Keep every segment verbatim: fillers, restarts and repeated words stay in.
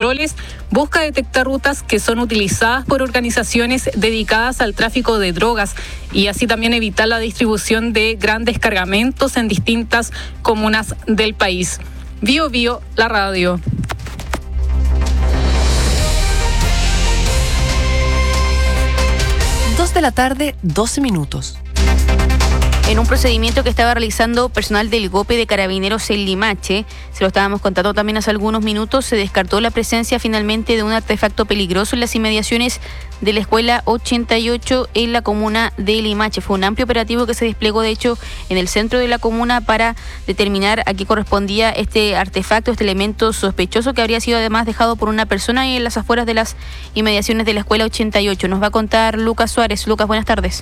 controles, busca detectar rutas que son utilizadas por organizaciones dedicadas al tráfico de drogas y así también evitar la distribución de grandes cargamentos en distintas comunas del país. Bio Bio, la radio. Dos de la tarde, doce minutos. En un procedimiento que estaba realizando personal del GOPE de Carabineros en Limache, se lo estábamos contando también hace algunos minutos, se descartó la presencia finalmente de un artefacto peligroso en las inmediaciones de la escuela ochenta y ocho en la comuna de Limache. Fue un amplio operativo que se desplegó, de hecho, en el centro de la comuna para determinar a qué correspondía este artefacto, este elemento sospechoso que habría sido además dejado por una persona en las afueras de las inmediaciones de la escuela ochenta y ocho. Nos va a contar Lucas Suárez. Lucas, buenas tardes.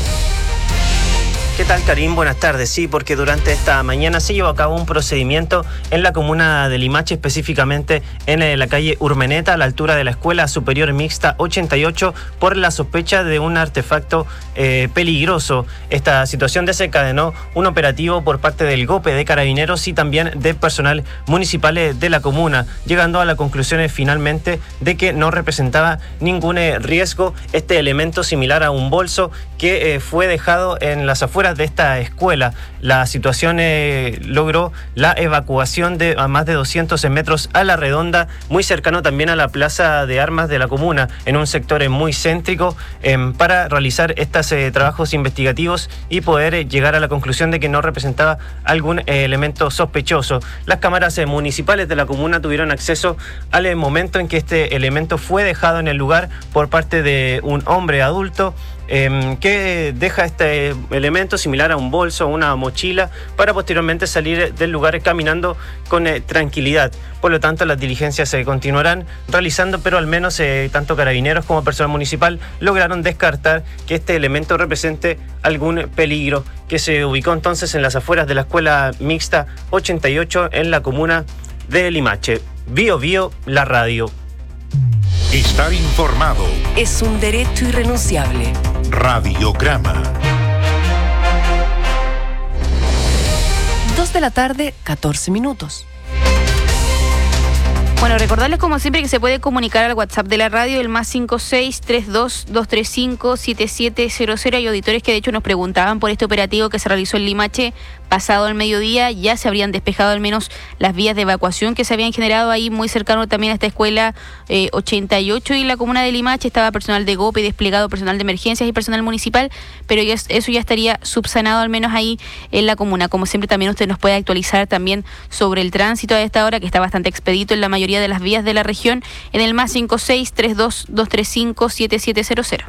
¿Qué tal, Karim? Buenas tardes. Sí, porque durante esta mañana se llevó a cabo un procedimiento en la comuna de Limache, específicamente en la calle Urmeneta, a la altura de la Escuela Superior Mixta ochenta y ocho, por la sospecha de un artefacto eh, peligroso. Esta situación desencadenó un operativo por parte del GOPE de Carabineros y también de personal municipal de la comuna, llegando a la conclusión finalmente de que no representaba ningún eh, riesgo este elemento similar a un bolso que eh, fue dejado en las afueras de esta escuela. La situación eh, logró la evacuación de a más de doscientos metros a la redonda, muy cercano también a la plaza de armas de la comuna, en un sector eh, muy céntrico, eh, para realizar estos eh, trabajos investigativos y poder eh, llegar a la conclusión de que no representaba algún eh, elemento sospechoso. Las cámaras eh, municipales de la comuna tuvieron acceso al eh, momento en que este elemento fue dejado en el lugar por parte de un hombre adulto, Eh, que deja este elemento similar a un bolso o una mochila para posteriormente salir del lugar caminando con eh, tranquilidad. Por lo tanto, las diligencias se eh, continuarán realizando, pero al menos eh, tanto Carabineros como personal municipal lograron descartar que este elemento represente algún peligro, que se ubicó entonces en las afueras de la Escuela Mixta ochenta y ocho en la comuna de Limache. Bio Bio, la radio. Estar informado es un derecho irrenunciable. Radiograma. Dos de la tarde, catorce minutos. Bueno, recordarles como siempre que se puede comunicar al WhatsApp de la radio, el más cinco seis tres dos dos tres cinco siete siete cero cero. Hay auditores que de hecho nos preguntaban por este operativo que se realizó en Limache pasado al mediodía. Ya se habrían despejado al menos las vías de evacuación que se habían generado ahí muy cercano también a esta escuela eh, ochenta y ocho, y la comuna de Limache estaba personal de GOPE desplegado, personal de emergencias y personal municipal, pero ya, eso ya estaría subsanado al menos ahí en la comuna. Como siempre también usted nos puede actualizar también sobre el tránsito a esta hora, que está bastante expedito en la mayoría de las vías de la región, en el más cinco seis tres dos dos tres cinco siete siete cero cero.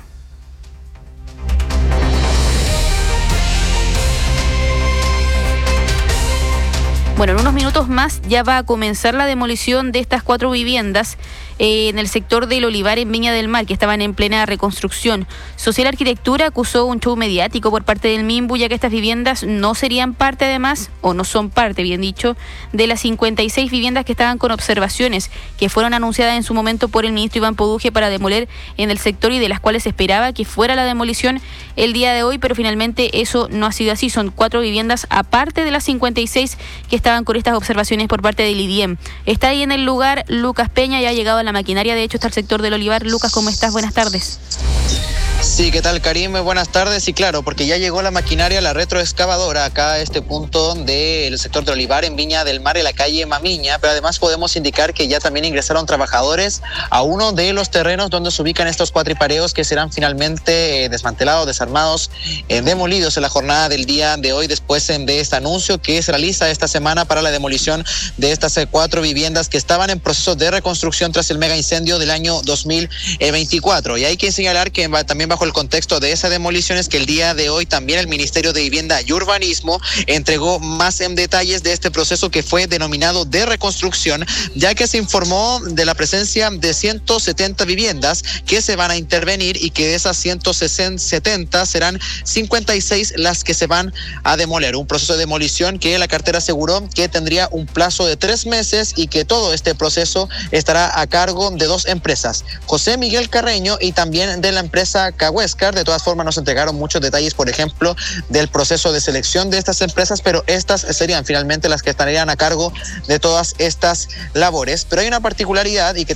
Bueno, en unos minutos más ya va a comenzar la demolición de estas cuatro viviendas eh, en el sector del Olivar en Viña del Mar, que estaban en plena reconstrucción. Social Arquitectura acusó un show mediático por parte del Minbu, ya que estas viviendas no serían parte además, o no son parte, bien dicho, de las cincuenta y seis viviendas que estaban con observaciones, que fueron anunciadas en su momento por el ministro Iván Poduje para demoler en el sector y de las cuales se esperaba que fuera la demolición el día de hoy, pero finalmente eso no ha sido así. Son cuatro viviendas aparte de las cincuenta y seis que estaban con estas observaciones por parte del I D I E M. Está ahí en el lugar Lucas Peña, ya ha llegado a la maquinaria, de hecho está el sector del Olivar. Lucas, ¿cómo estás? Buenas tardes. Sí, ¿qué tal, Karim? Buenas tardes. Y claro, porque ya llegó la maquinaria, la retroexcavadora, acá a este punto del sector del Olivar en Viña del Mar, en la calle Mamiña, pero además podemos indicar que ya también ingresaron trabajadores a uno de los terrenos donde se ubican estos cuatripareos que serán finalmente eh, desmantelados, desarmados, eh, demolidos en la jornada del día de hoy, después eh, de este anuncio que se realiza esta semana para la demolición de estas eh, cuatro viviendas que estaban en proceso de reconstrucción tras el mega incendio del año dos mil veinticuatro. Y hay que señalar que va, también bajo el contexto de esa demolición es que el día de hoy también el Ministerio de Vivienda y Urbanismo entregó más en detalles de este proceso que fue denominado de reconstrucción, ya que se informó de la presencia de ciento setenta viviendas que se van a intervenir y que de esas ciento setenta serán cincuenta y seis las que se van a demoler. Un proceso de demolición que la cartera aseguró que tendría un plazo de tres meses y que todo este proceso estará a cargo de dos empresas, José Miguel Carreño y también de la empresa Cahuéscar. De todas formas nos entregaron muchos detalles, por ejemplo, del proceso de selección de estas empresas, pero estas serían finalmente las que estarían a cargo de todas estas labores. Pero hay una particularidad y que